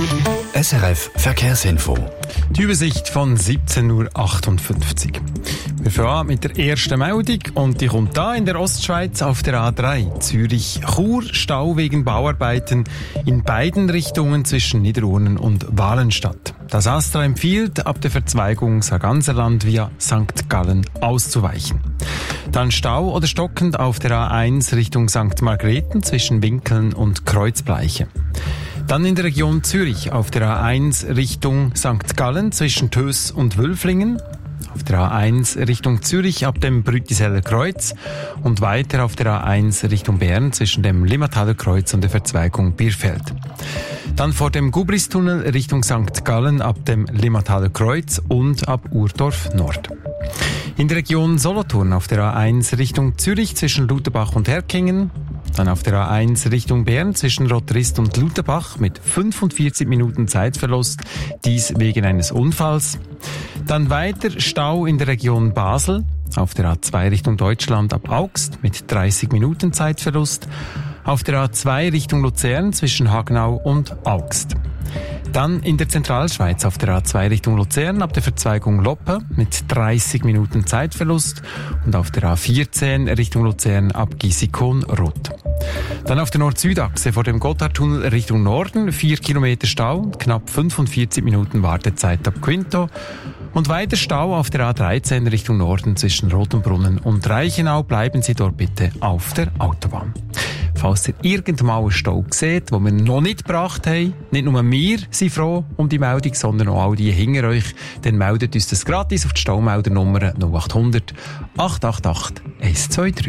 SRF Verkehrsinfo. Die Übersicht von 17.58 Uhr. Wir fangen mit der ersten Meldung und die kommt da in der Ostschweiz auf der A3 Zürich-Chur. Stau wegen Bauarbeiten in beiden Richtungen zwischen Niederurnen und Walenstadt. Das ASTRA empfiehlt, ab der Verzweigung Sarganserland via St. Gallen auszuweichen. Dann Stau oder stockend auf der A1 Richtung St. Margrethen zwischen Winkeln und Kreuzbleiche. Dann in der Region Zürich auf der A1 Richtung St. Gallen zwischen Töss und Wülflingen. Auf der A1 Richtung Zürich ab dem Brütiseller Kreuz und weiter auf der A1 Richtung Bern zwischen dem Limmataler Kreuz und der Verzweigung Bierfeld. Dann vor dem Gubristunnel Richtung St. Gallen ab dem Limmataler Kreuz und ab Urdorf Nord. In der Region Solothurn auf der A1 Richtung Zürich zwischen Luterbach und Herkingen. Dann auf der A1 Richtung Bern zwischen Rotrist und Luterbach mit 45 Minuten Zeitverlust, dies wegen eines Unfalls. Dann weiter Stau in der Region Basel, auf der A2 Richtung Deutschland ab Augst mit 30 Minuten Zeitverlust. Auf der A2 Richtung Luzern zwischen Hagenau und Augst. Dann in der Zentralschweiz auf der A2 Richtung Luzern ab der Verzweigung Loppe mit 30 Minuten Zeitverlust und auf der A14 Richtung Luzern ab Gisikon-Rot. Dann auf der Nord-Süd-Achse vor dem Gotthardtunnel Richtung Norden 4 Kilometer Stau, knapp 45 Minuten Wartezeit ab Quinto. Und weiter Stau auf der A13 Richtung Norden zwischen Rotenbrunnen und Reichenau. Bleiben Sie dort bitte auf der Autobahn. Falls ihr irgendwann einen Stau seht, den wir noch nicht gebracht haben, nicht nur wir sind froh um die Meldung, sondern auch all die hinter euch, dann meldet uns das gratis auf die Staumeldernummer 0800 888 123.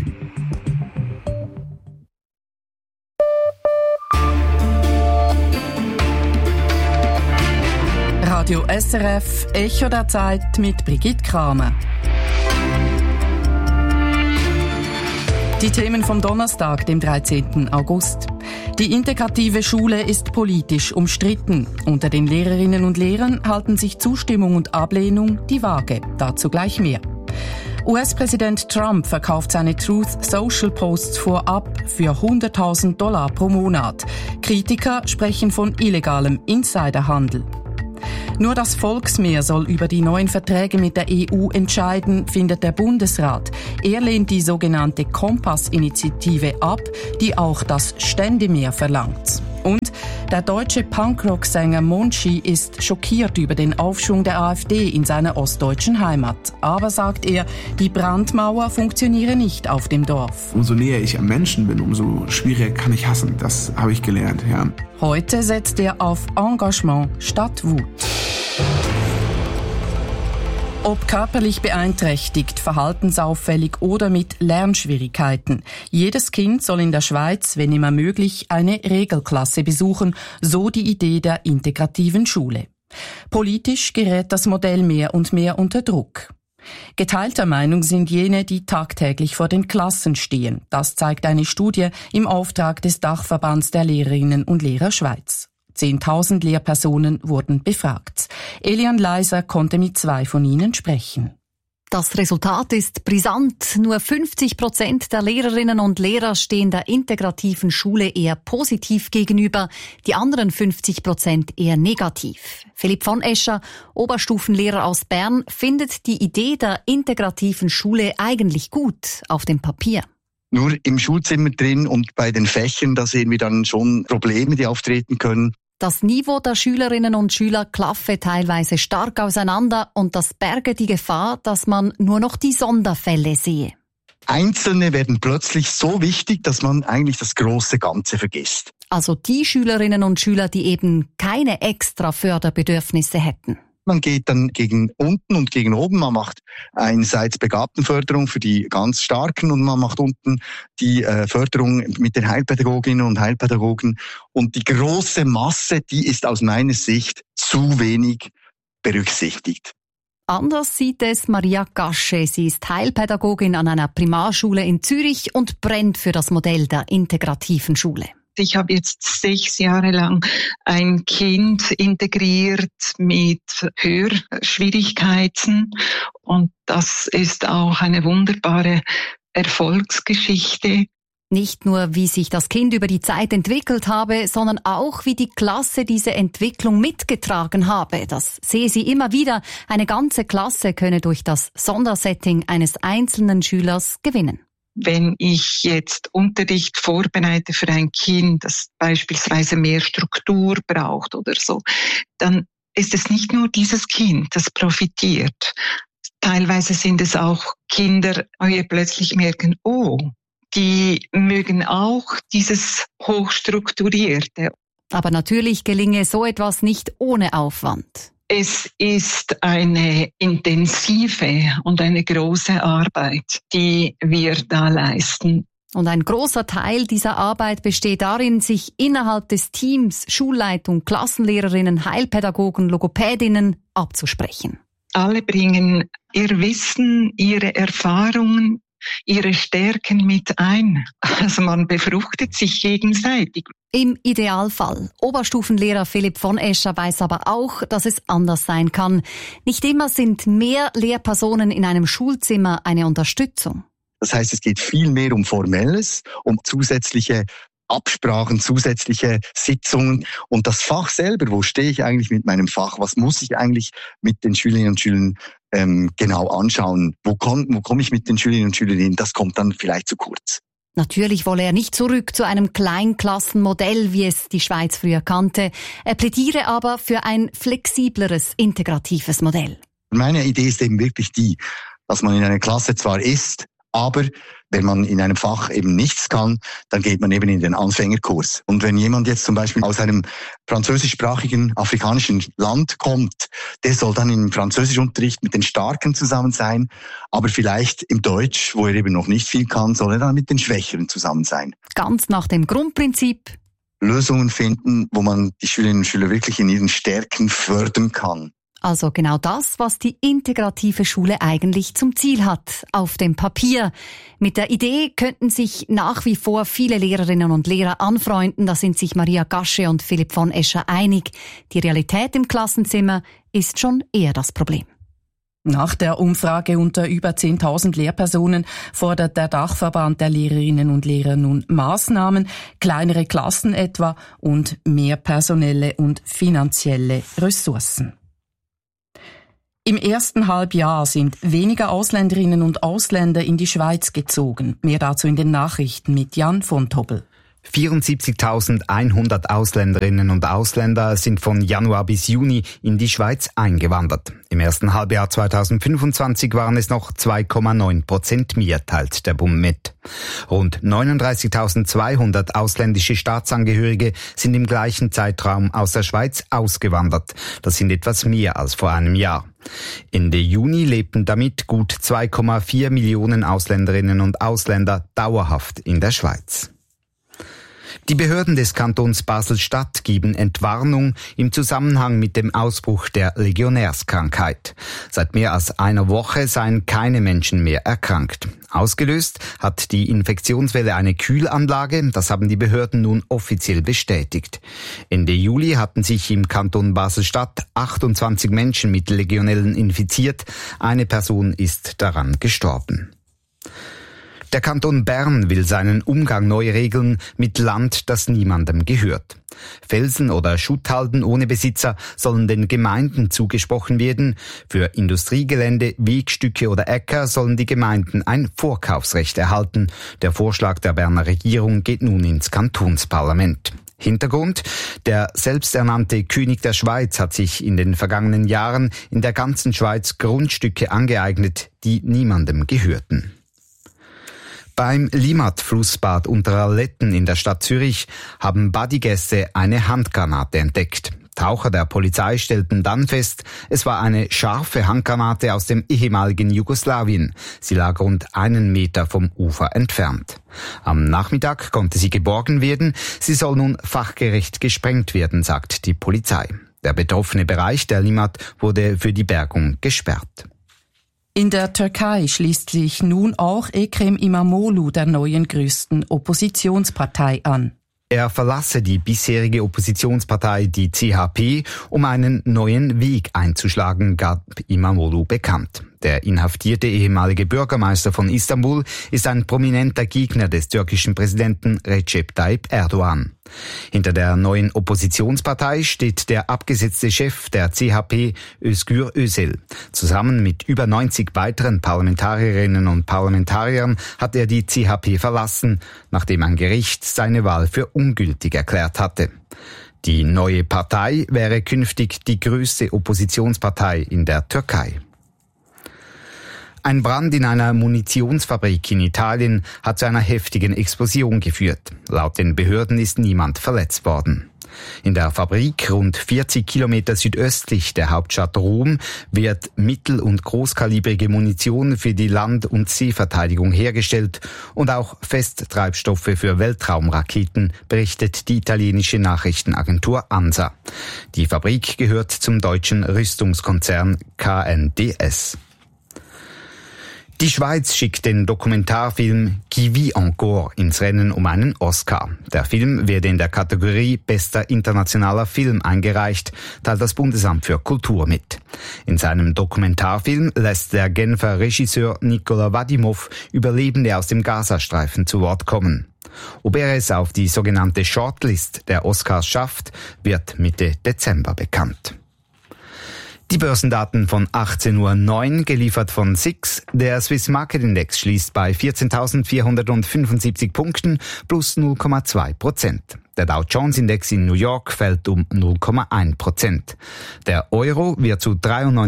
Radio SRF, Echo der Zeit mit Brigitte Kramer. Die Themen vom Donnerstag, dem 13. August. Die integrative Schule ist politisch umstritten. Unter den Lehrerinnen und Lehrern halten sich Zustimmung und Ablehnung die Waage. Dazu gleich mehr. US-Präsident Trump verkauft seine Truth Social Posts vorab für $100.000 pro Monat. Kritiker sprechen von illegalem Insiderhandel. Nur das Volksmeer soll über die neuen Verträge mit der EU entscheiden, findet der Bundesrat. Er lehnt die sogenannte Kompass-Initiative ab, die auch das Ständemeer verlangt. Und der deutsche Punkrock-Sänger Monchi ist schockiert über den Aufschwung der AfD in seiner ostdeutschen Heimat. Aber, sagt er, die Brandmauer funktioniere nicht auf dem Dorf. Umso näher ich am Menschen bin, umso schwieriger kann ich hassen. Das habe ich gelernt, ja. Heute setzt er auf Engagement statt Wut. Ob körperlich beeinträchtigt, verhaltensauffällig oder mit Lernschwierigkeiten. Jedes Kind soll in der Schweiz, wenn immer möglich, eine Regelklasse besuchen, so die Idee der integrativen Schule. Politisch gerät das Modell mehr und mehr unter Druck. Geteilter Meinung sind jene, die tagtäglich vor den Klassen stehen. Das zeigt eine Studie im Auftrag des Dachverbands der Lehrerinnen und Lehrer Schweiz. 10.000 Lehrpersonen wurden befragt. Elian Leiser konnte mit 2 von ihnen sprechen. Das Resultat ist brisant. Nur 50% der Lehrerinnen und Lehrer stehen der integrativen Schule eher positiv gegenüber, die anderen 50% eher negativ. Philipp von Escher, Oberstufenlehrer aus Bern, findet die Idee der integrativen Schule eigentlich gut auf dem Papier. Nur im Schulzimmer drin und bei den Fächern, da sehen wir dann schon Probleme, die auftreten können. Das Niveau der Schülerinnen und Schüler klaffe teilweise stark auseinander und das berge die Gefahr, dass man nur noch die Sonderfälle sehe. Einzelne werden plötzlich so wichtig, dass man eigentlich das große Ganze vergisst. Also die Schülerinnen und Schüler, die eben keine extra Förderbedürfnisse hätten. Man geht dann gegen unten und gegen oben. Man macht einerseits Begabtenförderung für die ganz Starken und man macht unten die Förderung mit den Heilpädagoginnen und Heilpädagogen. Und die große Masse, die ist aus meiner Sicht zu wenig berücksichtigt. Anders sieht es Maria Gasche. Sie ist Heilpädagogin an einer Primarschule in Zürich und brennt für das Modell der integrativen Schule. Ich habe jetzt 6 Jahre lang ein Kind integriert mit Hörschwierigkeiten und das ist auch eine wunderbare Erfolgsgeschichte. Nicht nur, wie sich das Kind über die Zeit entwickelt habe, sondern auch, wie die Klasse diese Entwicklung mitgetragen habe. Das sehe sie immer wieder. Eine ganze Klasse könne durch das Sondersetting eines einzelnen Schülers gewinnen. Wenn ich jetzt Unterricht vorbereite für ein Kind, das beispielsweise mehr Struktur braucht oder so, dann ist es nicht nur dieses Kind, das profitiert. Teilweise sind es auch Kinder, die plötzlich merken, die mögen auch dieses Hochstrukturierte. Aber natürlich gelinge so etwas nicht ohne Aufwand. Es ist eine intensive und eine große Arbeit, die wir da leisten. Und ein großer Teil dieser Arbeit besteht darin, sich innerhalb des Teams, Schulleitung, Klassenlehrerinnen, Heilpädagogen, Logopädinnen abzusprechen. Alle bringen ihr Wissen, ihre Erfahrungen, ihre Stärken mit ein. Also man befruchtet sich gegenseitig. Im Idealfall. Oberstufenlehrer Philipp von Escher weiß aber auch, dass es anders sein kann. Nicht immer sind mehr Lehrpersonen in einem Schulzimmer eine Unterstützung. Das heißt, es geht viel mehr um Formelles, um zusätzliche Absprachen, zusätzliche Sitzungen und das Fach selber, wo stehe ich eigentlich mit meinem Fach, was muss ich eigentlich mit den Schülerinnen und Schülern genau anschauen, wo komme ich mit den Schülerinnen und Schülern hin, das kommt dann vielleicht zu kurz. Natürlich wolle er nicht zurück zu einem Kleinklassenmodell, wie es die Schweiz früher kannte. Er plädiere aber für ein flexibleres, integratives Modell. Meine Idee ist eben wirklich die, dass man in einer Klasse zwar ist, aber wenn man in einem Fach eben nichts kann, dann geht man eben in den Anfängerkurs. Und wenn jemand jetzt zum Beispiel aus einem französischsprachigen afrikanischen Land kommt, der soll dann im Französischunterricht mit den Starken zusammen sein, aber vielleicht im Deutsch, wo er eben noch nicht viel kann, soll er dann mit den Schwächeren zusammen sein. Ganz nach dem Grundprinzip: Lösungen finden, wo man die Schülerinnen und Schüler wirklich in ihren Stärken fördern kann. Also genau das, was die integrative Schule eigentlich zum Ziel hat, auf dem Papier. Mit der Idee könnten sich nach wie vor viele Lehrerinnen und Lehrer anfreunden, da sind sich Maria Gasche und Philipp von Escher einig. Die Realität im Klassenzimmer ist schon eher das Problem. Nach der Umfrage unter über 10.000 Lehrpersonen fordert der Dachverband der Lehrerinnen und Lehrer nun Maßnahmen, kleinere Klassen etwa und mehr personelle und finanzielle Ressourcen. Im ersten Halbjahr sind weniger Ausländerinnen und Ausländer in die Schweiz gezogen. Mehr dazu in den Nachrichten mit Jan von Tobel. 74.100 Ausländerinnen und Ausländer sind von Januar bis Juni in die Schweiz eingewandert. Im ersten Halbjahr 2025 waren es noch 2,9% mehr, teilt der Bund mit. Rund 39.200 ausländische Staatsangehörige sind im gleichen Zeitraum aus der Schweiz ausgewandert. Das sind etwas mehr als vor einem Jahr. Ende Juni lebten damit gut 2,4 Millionen Ausländerinnen und Ausländer dauerhaft in der Schweiz. Die Behörden des Kantons Basel-Stadt geben Entwarnung im Zusammenhang mit dem Ausbruch der Legionärskrankheit. Seit mehr als einer Woche seien keine Menschen mehr erkrankt. Ausgelöst hat die Infektionswelle eine Kühlanlage, das haben die Behörden nun offiziell bestätigt. Ende Juli hatten sich im Kanton Basel-Stadt 28 Menschen mit Legionellen infiziert. Eine Person ist daran gestorben. Der Kanton Bern will seinen Umgang neu regeln mit Land, das niemandem gehört. Felsen oder Schutthalden ohne Besitzer sollen den Gemeinden zugesprochen werden. Für Industriegelände, Wegstücke oder Äcker sollen die Gemeinden ein Vorkaufsrecht erhalten. Der Vorschlag der Berner Regierung geht nun ins Kantonsparlament. Hintergrund: Der selbsternannte König der Schweiz hat sich in den vergangenen Jahren in der ganzen Schweiz Grundstücke angeeignet, die niemandem gehörten. Beim Limmat-Flussbad Unteralletten in der Stadt Zürich haben Badegäste eine Handgranate entdeckt. Taucher der Polizei stellten dann fest, es war eine scharfe Handgranate aus dem ehemaligen Jugoslawien. Sie lag rund 1 Meter vom Ufer entfernt. Am Nachmittag konnte sie geborgen werden. Sie soll nun fachgerecht gesprengt werden, sagt die Polizei. Der betroffene Bereich der Limmat wurde für die Bergung gesperrt. In der Türkei schließt sich nun auch Ekrem İmamoğlu der neuen größten Oppositionspartei an. Er verlasse die bisherige Oppositionspartei, die CHP, um einen neuen Weg einzuschlagen, gab Imamoglu bekannt. Der inhaftierte ehemalige Bürgermeister von Istanbul ist ein prominenter Gegner des türkischen Präsidenten Recep Tayyip Erdogan. Hinter der neuen Oppositionspartei steht der abgesetzte Chef der CHP, Özgür Özel. Zusammen mit über 90 weiteren Parlamentarierinnen und Parlamentariern hat er die CHP verlassen, nachdem ein Gericht seine Wahl für ungültig erklärt hatte. Die neue Partei wäre künftig die größte Oppositionspartei in der Türkei. Ein Brand in einer Munitionsfabrik in Italien hat zu einer heftigen Explosion geführt. Laut den Behörden ist niemand verletzt worden. In der Fabrik, rund 40 Kilometer südöstlich der Hauptstadt Rom, wird mittel- und großkalibrige Munition für die Land- und Seeverteidigung hergestellt und auch Festtreibstoffe für Weltraumraketen, berichtet die italienische Nachrichtenagentur ANSA. Die Fabrik gehört zum deutschen Rüstungskonzern KNDS. Die Schweiz schickt den Dokumentarfilm Qui vit encore ins Rennen um einen Oscar. Der Film werde in der Kategorie Bester internationaler Film eingereicht, teilt das Bundesamt für Kultur mit. In seinem Dokumentarfilm lässt der Genfer Regisseur Nikola Vadimov Überlebende aus dem Gazastreifen zu Wort kommen. Ob er es auf die sogenannte Shortlist der Oscars schafft, wird Mitte Dezember bekannt. Die Börsendaten von 18:09 Uhr, geliefert von SIX. Der Swiss Market Index schließt bei 14.475 Punkten plus 0,2%. Der Dow Jones Index in New York fällt um 0,1%. Der Euro wird zu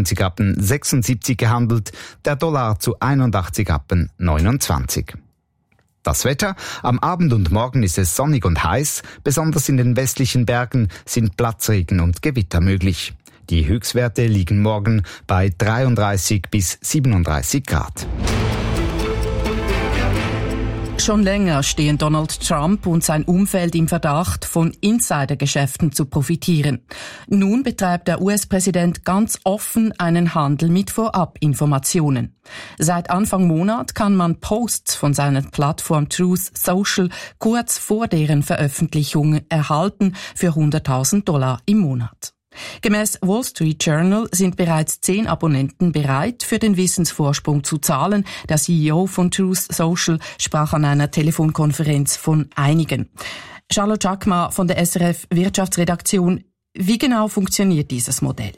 93,76 gehandelt, der Dollar zu 81,29. Das Wetter: Am Abend und Morgen ist es sonnig und heiß, besonders in den westlichen Bergen sind Platzregen und Gewitter möglich. Die Höchstwerte liegen morgen bei 33 bis 37 Grad. Schon länger stehen Donald Trump und sein Umfeld im Verdacht, von Insidergeschäften zu profitieren. Nun betreibt der US-Präsident ganz offen einen Handel mit Vorabinformationen. Seit Anfang Monat kann man Posts von seiner Plattform Truth Social kurz vor deren Veröffentlichung erhalten für $100.000 im Monat. Gemäß Wall Street Journal sind bereits 10 Abonnenten bereit, für den Wissensvorsprung zu zahlen. Der CEO von Truth Social sprach an einer Telefonkonferenz von einigen. Charlotte Jacquemart von der SRF Wirtschaftsredaktion. Wie genau funktioniert dieses Modell?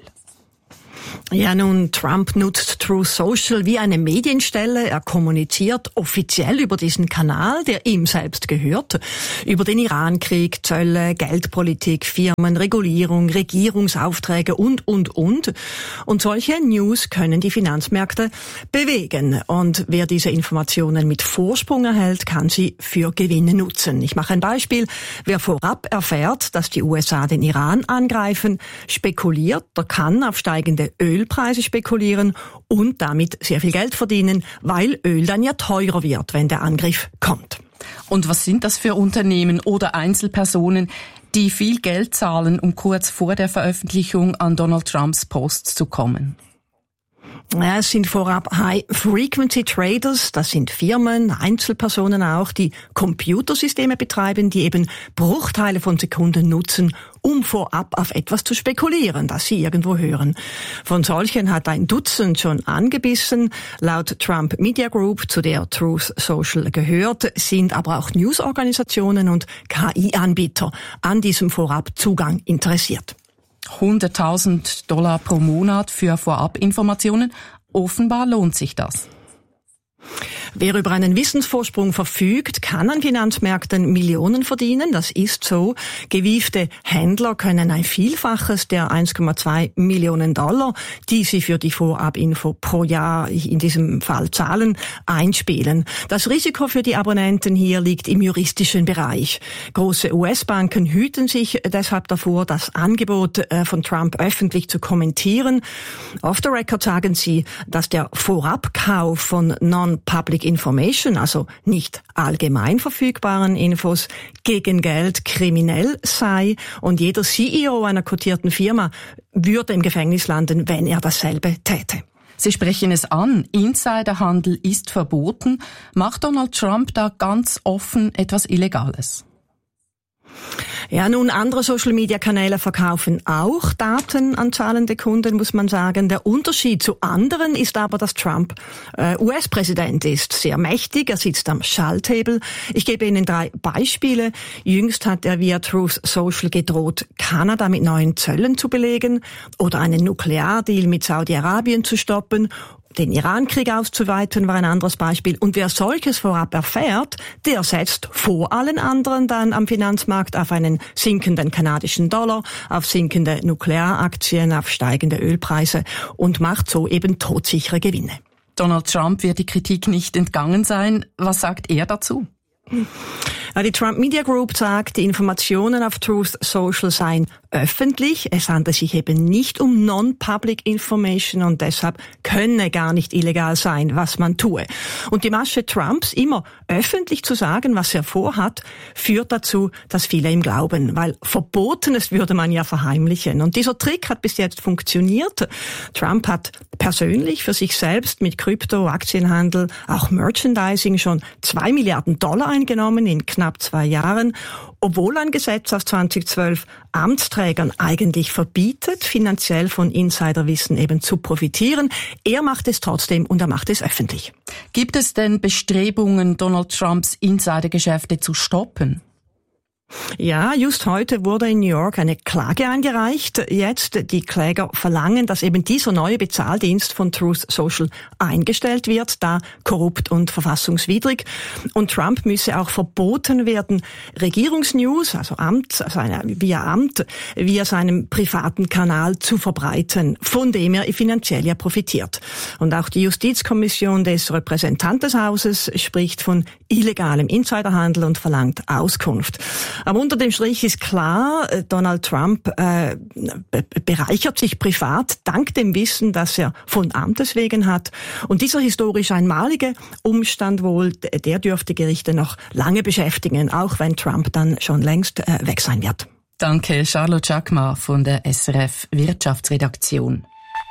Ja, nun, Trump nutzt Truth Social wie eine Medienstelle. Er kommuniziert offiziell über diesen Kanal, der ihm selbst gehört, über den Irankrieg, Zölle, Geldpolitik, Firmen, Regulierung, Regierungsaufträge und. Und solche News können die Finanzmärkte bewegen. Und wer diese Informationen mit Vorsprung erhält, kann sie für Gewinne nutzen. Ich mache ein Beispiel. Wer vorab erfährt, dass die USA den Iran angreifen, spekuliert, der kann auf steigende Ölpreise spekulieren und damit sehr viel Geld verdienen, weil Öl dann ja teurer wird, wenn der Angriff kommt. Und was sind das für Unternehmen oder Einzelpersonen, die viel Geld zahlen, um kurz vor der Veröffentlichung an Donald Trumps Posts zu kommen? Ja, es sind vorab High-Frequency-Traders, das sind Firmen, Einzelpersonen auch, die Computersysteme betreiben, die eben Bruchteile von Sekunden nutzen, um vorab auf etwas zu spekulieren, das sie irgendwo hören. Von solchen hat ein Dutzend schon angebissen. Laut Trump Media Group, zu der Truth Social gehört, sind aber auch Newsorganisationen und KI-Anbieter an diesem Vorabzugang interessiert. $100.000 pro Monat für Vorabinformationen. Offenbar lohnt sich das. Wer über einen Wissensvorsprung verfügt, kann an Finanzmärkten Millionen verdienen. Das ist so. Gewiefte Händler können ein Vielfaches der $1,2 Millionen, die sie für die Vorabinfo pro Jahr in diesem Fall zahlen, einspielen. Das Risiko für die Abonnenten hier liegt im juristischen Bereich. Große US-Banken hüten sich deshalb davor, das Angebot von Trump öffentlich zu kommentieren. Off the record sagen sie, dass der Vorabkauf von Non-Public Information, also nicht allgemein verfügbaren Infos, gegen Geld kriminell sei und jeder CEO einer kotierten Firma würde im Gefängnis landen, wenn er dasselbe täte. Sie sprechen es an, Insiderhandel ist verboten. Macht Donald Trump da ganz offen etwas Illegales? Ja, nun, andere Social-Media-Kanäle verkaufen auch Daten an zahlende Kunden, muss man sagen. Der Unterschied zu anderen ist aber, dass Trump US-Präsident ist. Sehr mächtig, er sitzt am Schalthebel. Ich gebe Ihnen 3 Beispiele. Jüngst hat er via Truth Social gedroht, Kanada mit neuen Zöllen zu belegen oder einen Nukleardeal mit Saudi-Arabien zu stoppen. Den Iran-Krieg auszuweiten war ein anderes Beispiel. Und wer solches vorab erfährt, der setzt vor allen anderen dann am Finanzmarkt auf einen sinkenden kanadischen Dollar, auf sinkende Nuklearaktien, auf steigende Ölpreise und macht so eben todsichere Gewinne. Donald Trump wird die Kritik nicht entgangen sein. Was sagt er dazu? Die Trump Media Group sagt, die Informationen auf Truth Social seien öffentlich. Es handelt sich eben nicht um Non-Public Information und deshalb könne gar nicht illegal sein, was man tue. Und die Masche Trumps, immer öffentlich zu sagen, was er vorhat, führt dazu, dass viele ihm glauben, weil Verbotenes würde man ja verheimlichen. Und dieser Trick hat bis jetzt funktioniert. Trump hat persönlich für sich selbst mit Krypto, Aktienhandel, auch Merchandising schon $2 Milliarden eingenommen in knapp 2 Jahren, obwohl ein Gesetz aus 2012 Amtsträgern eigentlich verbietet, finanziell von Insiderwissen eben zu profitieren. Er macht es trotzdem und er macht es öffentlich. Gibt es denn Bestrebungen, Donald Trumps Insidergeschäfte zu stoppen? Ja, just heute wurde in New York eine Klage eingereicht. Jetzt die Kläger verlangen, dass eben dieser neue Bezahldienst von Truth Social eingestellt wird, da korrupt und verfassungswidrig. Und Trump müsse auch verboten werden, Regierungsnews, also via seinem privaten Kanal zu verbreiten, von dem er finanziell ja profitiert. Und auch die Justizkommission des Repräsentantenhauses spricht von illegalem Insiderhandel und verlangt Auskunft. Aber unter dem Strich ist klar, Donald Trump bereichert sich privat dank dem Wissen, das er von Amtes wegen hat. Und dieser historisch einmalige Umstand wohl, der dürfte Gerichte noch lange beschäftigen, auch wenn Trump dann schon längst weg sein wird. Danke, Charlotte Jacquemart von der SRF Wirtschaftsredaktion.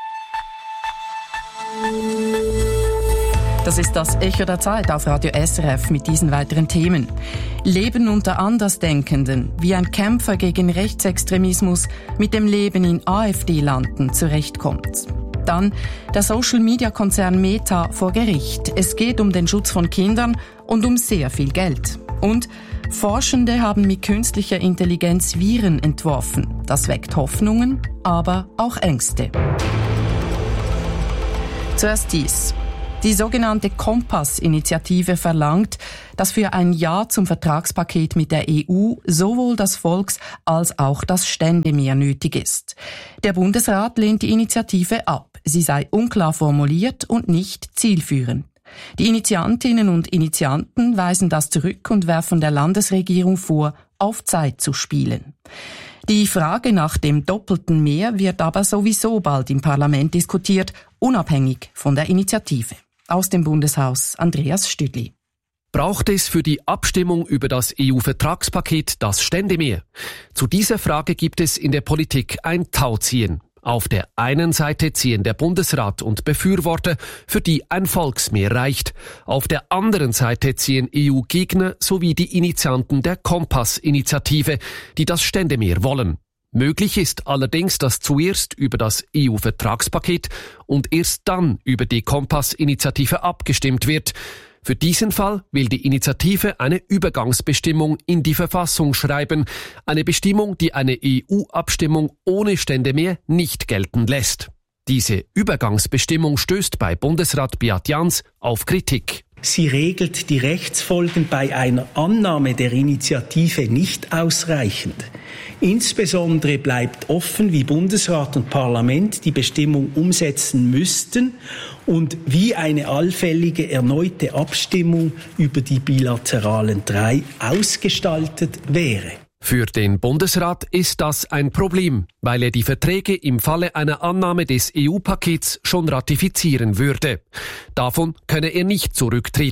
Das ist das Echo der Zeit auf Radio SRF mit diesen weiteren Themen. Leben unter Andersdenkenden, wie ein Kämpfer gegen Rechtsextremismus mit dem Leben in AfD-Landen zurechtkommt. Dann der Social-Media-Konzern Meta vor Gericht. Es geht um den Schutz von Kindern und um sehr viel Geld. Und Forschende haben mit künstlicher Intelligenz Viren entworfen. Das weckt Hoffnungen, aber auch Ängste. Zuerst dies. Die sogenannte Kompass-Initiative verlangt, dass für ein Ja zum Vertragspaket mit der EU sowohl das Volks- als auch das Ständemehr nötig ist. Der Bundesrat lehnt die Initiative ab. Sie sei unklar formuliert und nicht zielführend. Die Initiantinnen und Initianten weisen das zurück und werfen der Landesregierung vor, auf Zeit zu spielen. Die Frage nach dem doppelten Mehr wird aber sowieso bald im Parlament diskutiert, unabhängig von der Initiative. Aus dem Bundeshaus Andreas Stüdli. Braucht es für die Abstimmung über das EU-Vertragspaket das Ständemehr? Zu dieser Frage gibt es in der Politik ein Tauziehen. Auf der einen Seite ziehen der Bundesrat und Befürworter, für die ein Volksmehr reicht. Auf der anderen Seite ziehen EU-Gegner sowie die Initianten der Kompass-Initiative, die das Ständemehr wollen. Möglich ist allerdings, dass zuerst über das EU-Vertragspaket und erst dann über die Kompass-Initiative abgestimmt wird. Für diesen Fall will die Initiative eine Übergangsbestimmung in die Verfassung schreiben, eine Bestimmung, die eine EU-Abstimmung ohne Ständemehr nicht gelten lässt. Diese Übergangsbestimmung stößt bei Bundesrat Beat Jans auf Kritik. Sie regelt die Rechtsfolgen bei einer Annahme der Initiative nicht ausreichend. Insbesondere bleibt offen, wie Bundesrat und Parlament die Bestimmung umsetzen müssten und wie eine allfällige erneute Abstimmung über die bilateralen 3 ausgestaltet wäre. Für den Bundesrat ist das ein Problem, weil er die Verträge im Falle einer Annahme des EU-Pakets schon ratifizieren würde. Davon könne er nicht zurücktreten.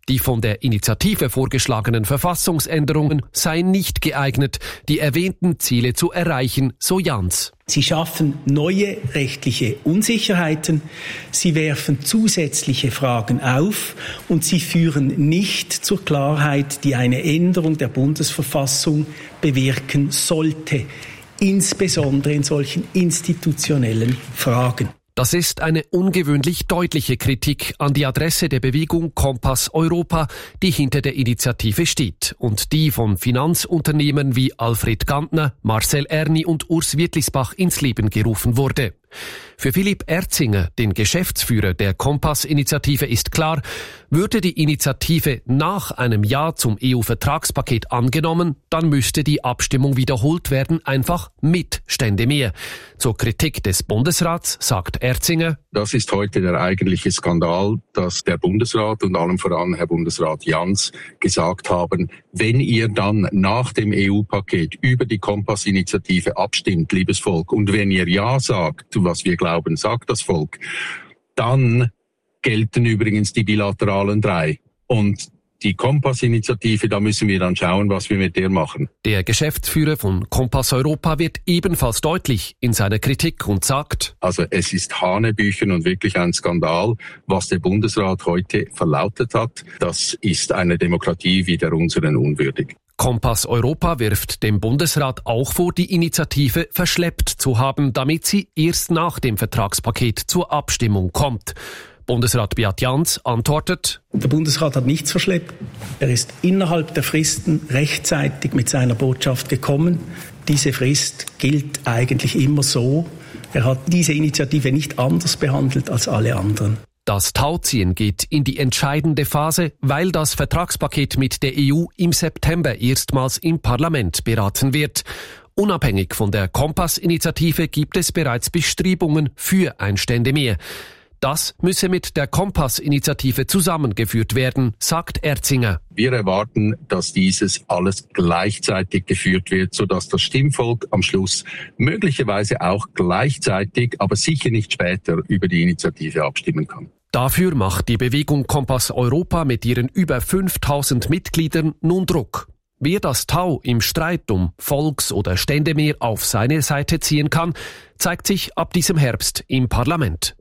Die von der Initiative vorgeschlagenen Verfassungsänderungen seien nicht geeignet, die erwähnten Ziele zu erreichen, so Jans. Sie schaffen neue rechtliche Unsicherheiten, sie werfen zusätzliche Fragen auf und sie führen nicht zur Klarheit, die eine Änderung der Bundesverfassung bewirken sollte, insbesondere in solchen institutionellen Fragen. Das ist eine ungewöhnlich deutliche Kritik an die Adresse der Bewegung Kompass Europa, die hinter der Initiative steht und die von Finanzunternehmen wie Alfred Gantner, Marcel Erni und Urs Wittlisbach ins Leben gerufen wurde. Für Philipp Erzinger, den Geschäftsführer der Kompass-Initiative, ist klar, würde die Initiative nach einem Ja zum EU-Vertragspaket angenommen, dann müsste die Abstimmung wiederholt werden, einfach mit Stände mehr. Zur Kritik des Bundesrats sagt Erzinger: Das ist heute der eigentliche Skandal, dass der Bundesrat und allem voran Herr Bundesrat Jans gesagt haben, wenn ihr dann nach dem EU-Paket über die Kompass-Initiative abstimmt, liebes Volk, und wenn ihr Ja sagt, was wir glauben, sagt das Volk, dann gelten übrigens die bilateralen 3. Und die Kompass-Initiative, da müssen wir dann schauen, was wir mit der machen. Der Geschäftsführer von Kompass Europa wird ebenfalls deutlich in seiner Kritik und sagt: Also es ist Hanebüchen und wirklich ein Skandal, was der Bundesrat heute verlautet hat. Das ist eine Demokratie wie der unseren unwürdig. Kompass Europa wirft dem Bundesrat auch vor, die Initiative verschleppt zu haben, damit sie erst nach dem Vertragspaket zur Abstimmung kommt. Bundesrat Beat Jans antwortet: Der Bundesrat hat nichts verschleppt. Er ist innerhalb der Fristen rechtzeitig mit seiner Botschaft gekommen. Diese Frist gilt eigentlich immer so. Er hat diese Initiative nicht anders behandelt als alle anderen. Das Tauziehen geht in die entscheidende Phase, weil das Vertragspaket mit der EU im September erstmals im Parlament beraten wird. Unabhängig von der Kompass-Initiative gibt es bereits Bestrebungen für ein Stände mehr. Das müsse mit der Kompass-Initiative zusammengeführt werden, sagt Erzinger. Wir erwarten, dass dieses alles gleichzeitig geführt wird, sodass das Stimmvolk am Schluss möglicherweise auch gleichzeitig, aber sicher nicht später, über die Initiative abstimmen kann. Dafür macht die Bewegung Kompass Europa mit ihren über 5000 Mitgliedern nun Druck. Wer das Tau im Streit um Volks- oder Ständemehr auf seine Seite ziehen kann, zeigt sich ab diesem Herbst im Parlament.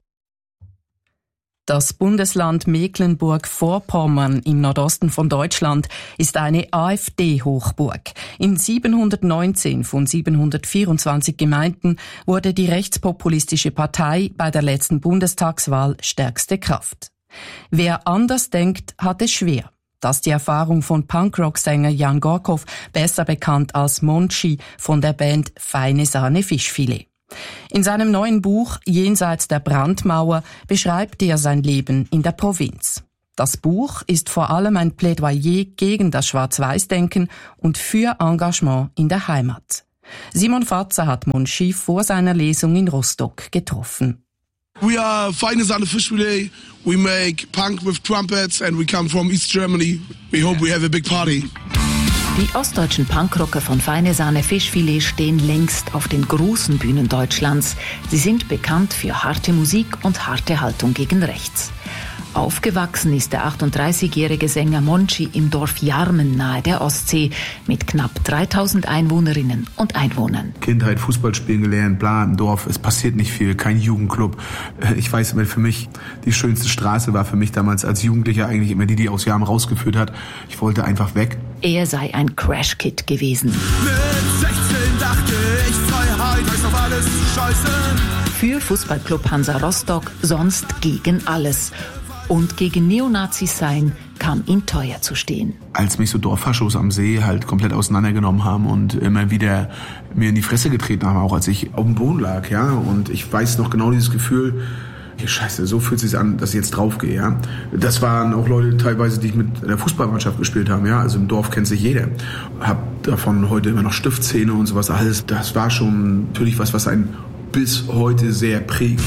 Das Bundesland Mecklenburg-Vorpommern im Nordosten von Deutschland ist eine AfD-Hochburg. In 719 von 724 Gemeinden wurde die rechtspopulistische Partei bei der letzten Bundestagswahl stärkste Kraft. Wer anders denkt, hat es schwer. Das ist die Erfahrung von Punkrock-Sänger Jan Gorkow, besser bekannt als Monchi von der Band Feine Sahne Fischfilet. In seinem neuen Buch Jenseits der Brandmauer beschreibt er sein Leben in der Provinz. Das Buch ist vor allem ein Plädoyer gegen das Schwarz-Weiß-Denken und für Engagement in der Heimat. Simon Fatzer hat Monchi vor seiner Lesung in Rostock getroffen. We are Feine Sahne Fischfilet. We make punk with trumpets and we come from East Germany. We hope we have a big party. Die ostdeutschen Punkrocker von Feine Sahne Fischfilet stehen längst auf den großen Bühnen Deutschlands. Sie sind bekannt für harte Musik und harte Haltung gegen rechts. Aufgewachsen ist der 38-jährige Sänger Monchi im Dorf Jarmen nahe der Ostsee mit knapp 3000 Einwohnerinnen und Einwohnern. Kindheit, Fußball spielen gelernt, bla, im Dorf, es passiert nicht viel, kein Jugendclub. Ich weiß, für mich die schönste Straße war für mich damals als Jugendlicher eigentlich immer die aus Jarmen rausgeführt hat. Ich wollte einfach weg. Er sei ein Crash-Kid gewesen. Mit 16 dachte ich, Freiheit heißt auf alles scheißen. Für Fußballclub Hansa Rostock sonst gegen alles. Und gegen Neonazis sein kam ihm teuer zu stehen. Als mich so Dorffaschos am See halt komplett auseinandergenommen haben und immer wieder mir in die Fresse getreten haben, auch als ich auf dem Boden lag, ja. Und ich weiß noch genau dieses Gefühl, Scheiße, so fühlt es sich an, dass ich jetzt draufgehe, ja. Das waren auch Leute teilweise, die ich mit der Fußballmannschaft gespielt haben, ja. Also im Dorf kennt sich jeder. Hab davon heute immer noch Stiftzähne und sowas alles. Das war schon natürlich was einen bis heute sehr prägt.